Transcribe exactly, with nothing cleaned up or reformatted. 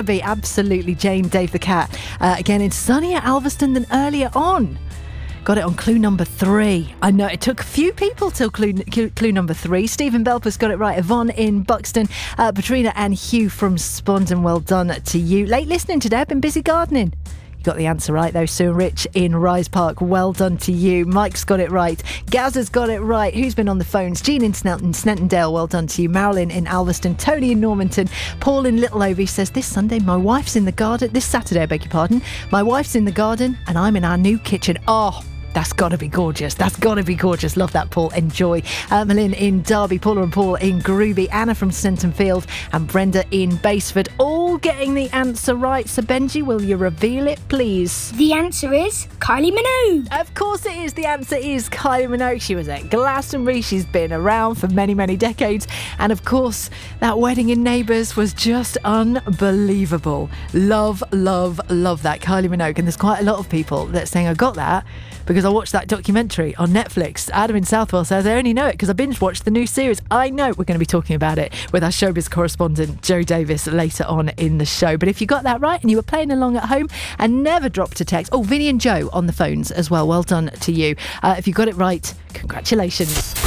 be absolutely Jane, Dave the Cat. Uh, again, in sunnier Alveston than earlier on. Got it on clue number three. I know it took a few people till clue, clue, clue number three. Stephen Belpus got it right. Yvonne in Buxton. Uh, Patrina and Hugh from Spondon. Well done to you. Late listening today. I've been busy gardening. You got the answer right though. Sue and Rich in Rise Park. Well done to you. Mike's got it right. Gaz has got it right. Who's been on the phones? Jean in Snelton, Snentondale. Well done to you. Marilyn in Alveston. Tony in Normanton. Paul in Little Ovey says this Sunday my wife's in the garden. This Saturday, I beg your pardon. My wife's in the garden and I'm in our new kitchen. Oh, that's got to be gorgeous. That's got to be gorgeous. Love that, Paul. Enjoy. Uh, Malin in Derby, Paula and Paul in Groovy, Anna from Stenton Field and Brenda in Baseford. All getting the answer right. So, Benji, will you reveal it, please? The answer is Kylie Minogue. Of course it is. The answer is Kylie Minogue. She was at Glastonbury. She's been around for many, many decades. And, of course, that wedding in Neighbours was just unbelievable. Love, love, love that. Kylie Minogue. And there's quite a lot of people that are saying, I got that because I watched that documentary on Netflix. Adam in Southwell says, I only know it because I binge watched the new series. I know we're going to be talking about it with our showbiz correspondent, Joe Davis, later on in the show. But if you got that right and you were playing along at home and never dropped a text, oh, Vinny and Joe on the phones as well. Well done to you. Uh, if you got it right, congratulations.